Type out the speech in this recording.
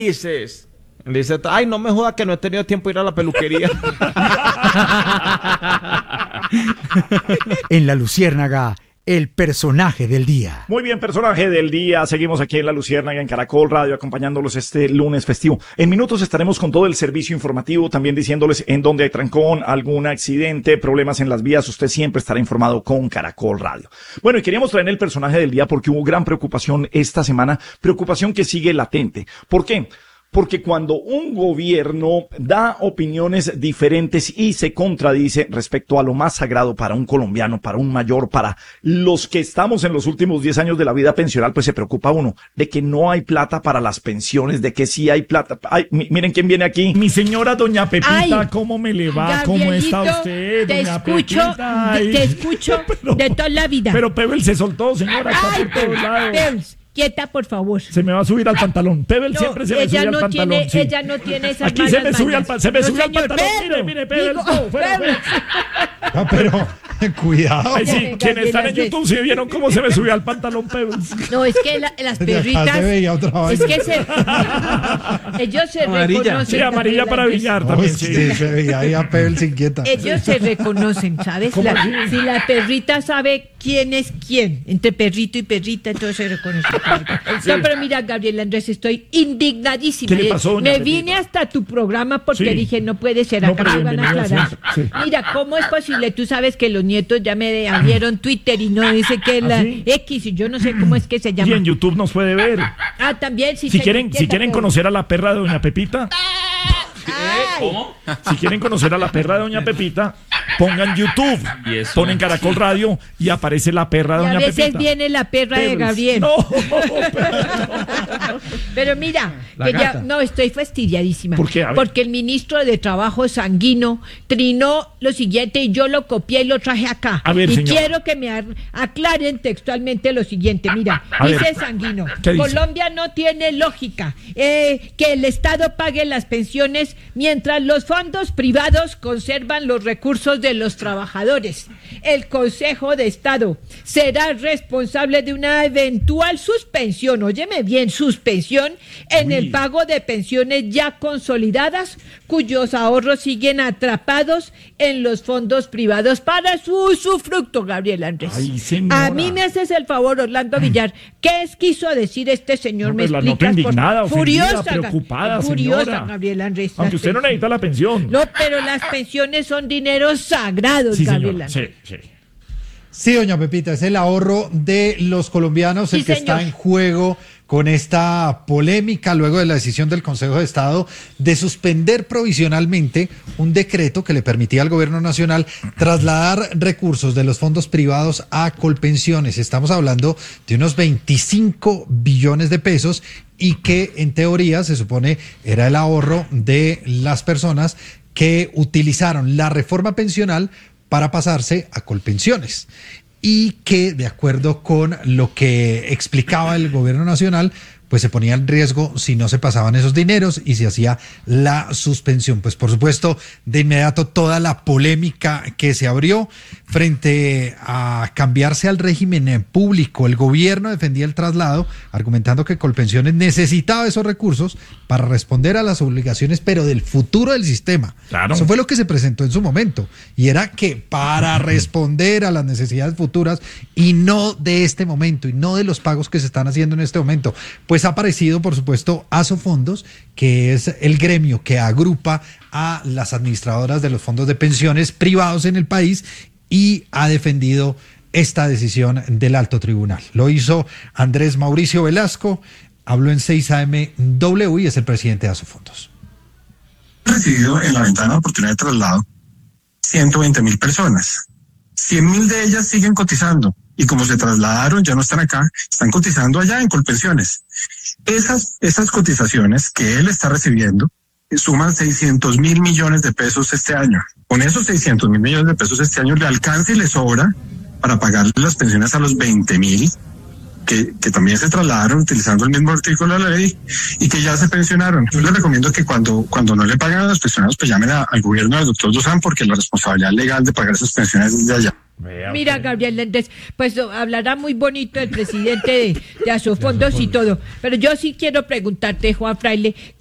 dices? Le dice, ay, no me joda que no he tenido tiempo de ir a la peluquería. En La Luciérnaga, el personaje del día. Muy bien, personaje del día. Seguimos aquí en La Luciérnaga, en Caracol Radio, acompañándolos este lunes festivo. En minutos estaremos con todo el servicio informativo, también diciéndoles en dónde hay trancón, algún accidente, problemas en las vías. Usted siempre estará informado con Caracol Radio. Bueno, y queríamos traer el personaje del día porque hubo gran preocupación esta semana, preocupación que sigue latente. ¿Por qué? Porque cuando un gobierno da opiniones diferentes y se contradice respecto a lo más sagrado para un colombiano, para un mayor, para los que estamos en los últimos 10 años de la vida pensional, pues se preocupa uno de que no hay plata para las pensiones, de que sí hay plata. Ay, miren quién viene aquí. Mi señora doña Pepita, ay, ¿cómo me le va? ¿Cómo está usted, doña Pepita? Te escucho pero, de toda la vida. Pero Pebble se soltó, señora, está por todos lados. Pebble, quieta, por favor. Se me va a subir al pantalón. Pebble siempre se me sube al pantalón. Sí. Ella no tiene esas aquí se me sube al pantalón. Mire, Pebble. No, pero cuidado. Ay, sí, quienes están en YouTube sí vieron cómo se me subió al pantalón, Pebble. No, es que las perritas. Es que ellos se reconocen. Sí, amarilla para billar también. Sí, se veía ahí a Pebble sin quieta. Ellos se reconocen, ¿sabes? Si la perrita sabe quién es quién, entre perrito y perrita, entonces se reconoce. Sí. No, pero mira, Gabriel Andrés, estoy indignadísima. ¿Qué le pasó, me vine hasta tu programa porque dije, no puede ser, acá me van a aclarar. Sí. Mira, ¿cómo es posible? Tú sabes que los nietos ya me abrieron Twitter y no dice que es la X y yo no sé cómo es que se llama. Y en YouTube nos puede ver. Ah, también. Si quieren conocer a la perra de doña Pepita. ¿Cómo? Si quieren conocer a la perra de doña Pepita, pongan YouTube, ponen Caracol Radio y aparece la perra de doña Pepita. A veces viene la perra de Gabriel. No, pero mira, que ya, no, estoy fastidiadísima. ¿Por qué? Porque el ministro de Trabajo Sanguino trinó lo siguiente y yo lo copié y lo traje acá. A ver, y señor, quiero que me aclaren textualmente lo siguiente. Mira, dice Sanguino, Colombia no tiene lógica que el Estado pague las pensiones mientras los fondos privados conservan los recursos de los trabajadores. El Consejo de Estado será responsable de una eventual suspensión, óyeme bien, suspensión en el pago de pensiones ya consolidadas, cuyos ahorros siguen atrapados en los fondos privados para su usufructo, Gabriel Andrés. Ay, señora. A mí me haces el favor, Orlando Villar, ¿qué quiso decir este señor? No, ¿Me explicas? La noto indignada, furiosa, preocupada, furiosa, señora. Gabriel Andrés. Aunque usted no necesita la pensión. No, pero las pensiones son dineros sagrados, sí, Gabriel Andrés. Sí, doña Pepita, es el ahorro de los colombianos el que está en juego con esta polémica luego de la decisión del Consejo de Estado de suspender provisionalmente un decreto que le permitía al gobierno nacional trasladar recursos de los fondos privados a Colpensiones. Estamos hablando de unos 25 billones de pesos y que en teoría se supone era el ahorro de las personas que utilizaron la reforma pensional para pasarse a Colpensiones y que, de acuerdo con lo que explicaba el gobierno nacional, pues se ponía en riesgo si no se pasaban esos dineros y se hacía la suspensión. Pues por supuesto, de inmediato toda la polémica que se abrió frente a cambiarse al régimen público. El gobierno defendía el traslado, argumentando que Colpensiones necesitaba esos recursos para responder a las obligaciones, pero del futuro del sistema. Claro. Eso fue lo que se presentó en su momento. Y era que para responder a las necesidades futuras y no de este momento y no de los pagos que se están haciendo en este momento, pues ha aparecido, por supuesto, Asofondos, que es el gremio que agrupa a las administradoras de los fondos de pensiones privados en el país y ha defendido esta decisión del alto tribunal. Lo hizo Andrés Mauricio Velasco, habló en 6am y es el presidente de Asofondos. He recibido en la ventana de oportunidad de traslado 120.000 personas. 100.000 de ellas siguen cotizando y como se trasladaron, ya no están acá, están cotizando allá en Colpensiones. Esas cotizaciones que él está recibiendo suman 600.000 millones de pesos este año. Con esos 600.000 millones de pesos este año le alcanza y le sobra para pagarle las pensiones a los 20.000 que también se trasladaron utilizando el mismo artículo de la ley y que ya se pensionaron. Yo les recomiendo que cuando no le pagan a los pensionados, pues llamen al gobierno del doctor Dusan, porque la responsabilidad legal de pagar esas pensiones es de allá. Mira, Gabriel Méndez, pues hablará muy bonito el presidente de Asofondos y todo, pero yo sí quiero preguntarte, Juan Fraile,